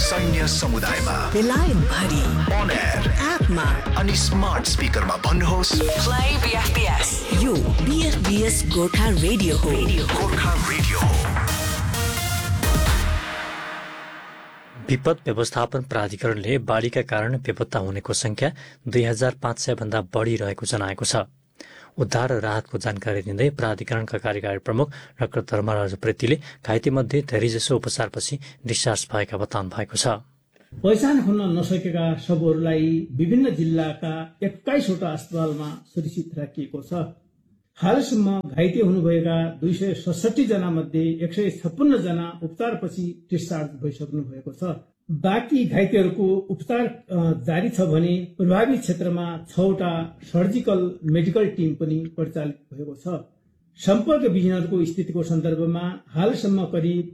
सैन्य समुदायमा, बेलायत भरि, अन एयर, एपमा अनि स्मार्ट स्पिकरमा भन्नुहोस् प्ले बीएफबीएस। यो बीएफबीएस गोर्खा रेडियो हो। गोर्खा रेडियो हो। विपद व्यवस्थापन प्राधिकरणले बाढीका कारण बेपत्ता हुनेको संख्या 2500 भन्दा बढी रहेको जनाएको छ। उद्धार र राहतको जानकारी दिँदै प्राधिकरणका कार्यकारी प्रमुख डाक्टर धर्मराज प्रेतीले घाइतेमध्ये धेरैजसो उपचारपछि डिस्चार्ज भएका बताउनु भएको छ। पहिचान हुन नसकेका शवहरूलाई विभिन्न जिल्लाका 21 वटा अस्पतालमा सुरक्षित राखिएको छ। हालसम्म घाइते हुनुभएका 267 जना मध्ये 156 जना उपचारपछि डिस्चार्ज भइसक्नु भएको छ। बाँकी घाइतेहरूको उपचार जारी छ भने प्रभावित क्षेत्रमा 6 वटा सर्जिकल मेडिकल टिम पनि परिचालित भएको छ। सम्पर्क विहीनहरूको स्थितिको सन्दर्भमा हालसम्म करिब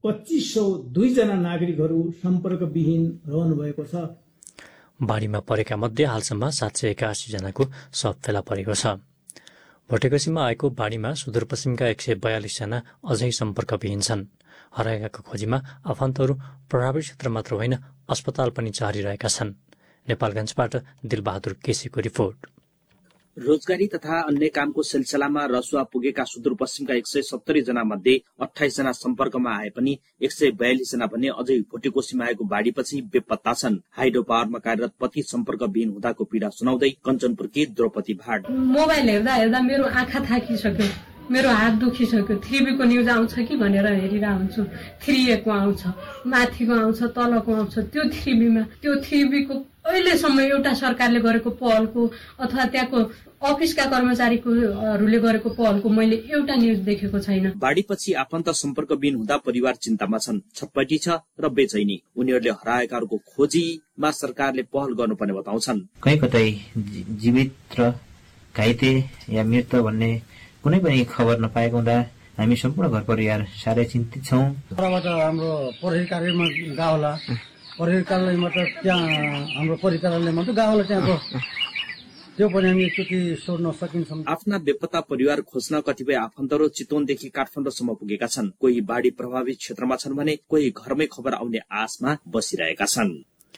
2502 जना नागरिकहरू सम्पर्क विहीन रहनु भएको छ। बाढीमा परेका मध्ये हालसम्म 781 जनाको शव फेला परेको छ। भोटेकोसीमा आएको बाढीमा सुदूरपश्चिमका 142 जना अझै सम्पर्कविहीन छन्। हराएकाको खोजीमा आफन्तहरू प्रभावित क्षेत्र मात्र होइन अस्पताल पनि चारिरहेका छन्। नेपालगञ्जबाट दिलबहादुर केसीको रिपोर्ट। रोजगारी तथा अन्य कामको सिलसिलामा रसुवा पुगेका सुदूरपश्चिमका 170 जना मध्ये 28 जना सम्पर्कमा आए पनि 142 जना भने अझै भोटेकोसीमा आएको बाढीपछि बेपत्ता छन्। हाइड्रो पावरमा कार्यरत पति सम्पर्कविहीन हुँदाको पीडा सुनाउँदै कञ्चनपुरकी द्रौपदी भाट। मोबाइल हेर्दा मेरो आँखा थाकिसक्यो, मेरो हात दुखिसक्यो। 3B को न्युज आउँछ कि भनेर हेरिरहेको हुन्छु। 3A को आउँछ, माथिको आउँछ, तलको आउँछ। त्यो 3B मा त्यो 3B को अहिलेसम्म एउटा सरकारले गरेको पहलको अथवा त्यहाँको अफिसका कर्मचारीहरूले गरेको पहलको मैले एउटा न्युज देखेको छैन। बाढीपछि आफन्त सम्पर्कविहीन हुँदा परिवार चिन्तामा छन्। छटपटी छ र बेचैनी। उनीहरूले हराएकाहरूको खोजीमा सरकारले पहल गर्नुपर्ने बताउँछन्। कहीँ कतै जीवित र घाइते या मृत भन्ने कुनै पनि खबर नपाएको हुँदा हामी सम्पूर्ण घर परिवार साह्रै चिन्तित छौँ। हाम्रो प्रहरी कार्यालयमा गाउँला प्रहरी कार्यालयमा त त्यहाँ हाम्रो प्रहरी कार्यालयमा त गाउँला त्यहाँको त्यो पनि हामी एकचोटि सोध्न सकिन्छौँ। आफ्ना बेपत्ता परिवार खोज्न कतिपय आफन्तहरू चितवनदेखि काठमाडौँसम्म पुगेका छन्। कोही बाढी प्रभावित क्षेत्रमा छन् भने कोही घरमै खबर आउने आशमा बसिरहेका छन्।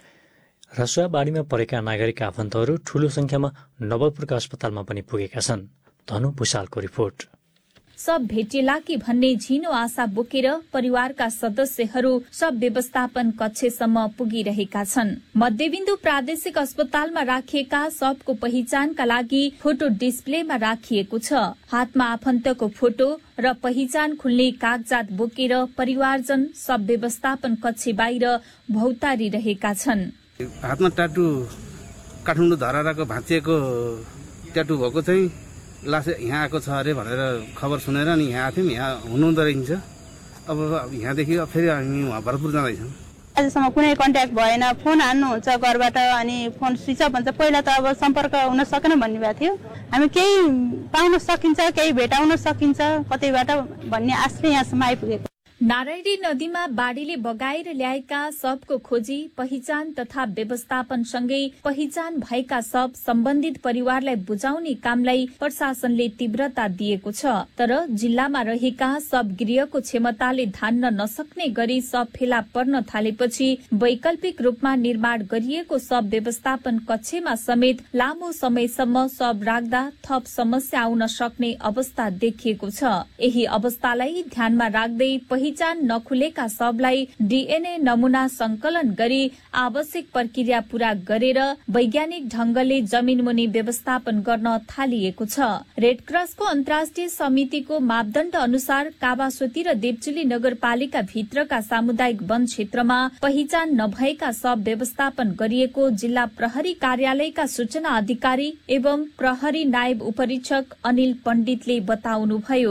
रसुवा बाढीमा परेका नागरिक आफन्तहरू ठूलो संख्यामा नवलपुरका अस्पतालमा पनि पुगेका छन्। धनु भुषालको रिपोर्ट। सब भेटिएला कि भन्ने झिनो आशा बोकेर परिवारका सदस्यहरू सब व्यवस्थापन कक्षसम्म पुगिरहेका छन्। मध्यबिन्दु प्रादेशिक अस्पतालमा राखिएका सबको पहिचानका लागि फोटो डिस्प्लेमा राखिएको छ। हातमा आफन्तको फोटो र पहिचान खुल्ने कागजात बोकेर परिवारजन सब व्यवस्थापन कक्ष बाहिर भौतारिरहेका छन्। हातमा ट्याटु काठमाडौँ धराराको भाँचिएको ट्याटु भएको चाहिँ लास यहाँ आएको छ अरे भनेर खबर सुनेर नि यहाँ आथ्यौँ। यहाँ हुनुहुँदो रहेछ। अब यहाँदेखि फेरि हामी उहाँ भरतपुर जाँदैछौँ। आजसम्म कुनै कन्ट्याक्ट भएन। फोन हान्नुहुन्छ घरबाट अनि फोन स्विच अफ हुन्छ। पहिला त अब सम्पर्क हुन सकेन भन्ने भएको थियो। हामी केही पाउन सकिन्छ, केही भेटाउन सकिन्छ कतैबाट भन्ने आशले यहाँसम्म आइपुगेको। नारायणी नदीमा बाढीले बगाएर ल्याएका सबको खोजी, पहिचान तथा व्यवस्थापन सँगै पहिचान भएका सब सम्बन्धित परिवारलाई बुझाउने कामलाई प्रशासनले तीव्रता दिएको छ। तर जिल्लामा रहेका सब गृहको क्षमताले धान्न नसक्ने गरी सब फेला पर्न थालेपछि वैकल्पिक रूपमा निर्माण गरिएको सब व्यवस्थापन कक्षमा समेत लामो समयसम्म सब राख्दा थप समस्या आउन सक्ने अवस्था देखिएको छ। यही अवस्थालाई ध्यानमा राख्दै पहिचान नखुलेका सबलाई डीएनए नमूना संकलन गरी आवश्यक प्रक्रिया पूरा गरेर वैज्ञानिक ढंगले जमिन मुनि व्यवस्थापन गर्न थालिएको छ। रेडक्रसको अन्तर्राष्ट्रिय समितिको मापदण्ड अनुसार कावासोती र देवचुली नगरपालिका भित्रका सामुदायिक वन क्षेत्रमा पहिचान नभएका सब व्यवस्थापन गरिएको जिल्ला प्रहरी कार्यालयका सूचना अधिकारी एवं प्रहरी नायब उपरीक्षक अनिल पण्डितले बताउनुभयो।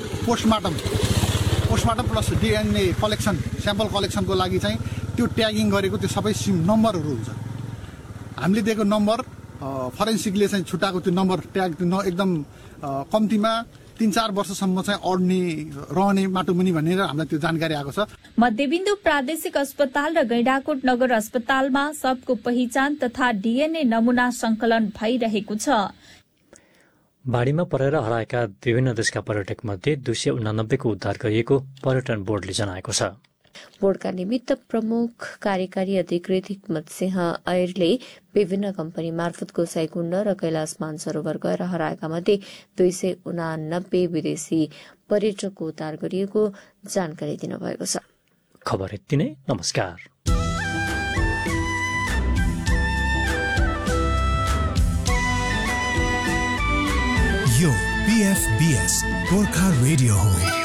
Postmortem plus DNA collection, sample कलेक्सनको लागि चाहिँ त्यो ट्यागिङ गरेको त्यो सबै सिम नम्बरहरू हुन्छ। हामीले दिएको नम्बर फरेन्सिकले चाहिँ छुट्याएको त्यो नम्बर ट्याग एकदम कम्तीमा 3-4 वर्षसम्म चाहिँ अड्ने रहने माटोमुनि भनेर हामीलाई त्यो जानकारी आएको छ। मध्यबिन्दु प्रादेशिक अस्पताल र गैंडाकोट नगर अस्पतालमा सबको पहिचान तथा डीएनए नमूना संकलन भइरहेको छ। बाढीमा परेर हराएका विभिन्न देशका पर्यटक मध्ये 289 को उद्धार गरिएको पर्यटन बोर्डले जनाएको छ। बोर्डका निमित्त प्रमुख कार्यकारी अधिकृत हिक्मत सिंह ऐरले विभिन्न कम्पनी मार्फत गोसाइकुण्ड र कैलाश मानसरोवर गएर हराएका मध्ये 289 विदेशी पर्यटकको उद्धार गरिएको जानकारी दिनुभएको छ। खबर यति नै। नमस्कार। यो BFBS गोर्खा रेडियो हो।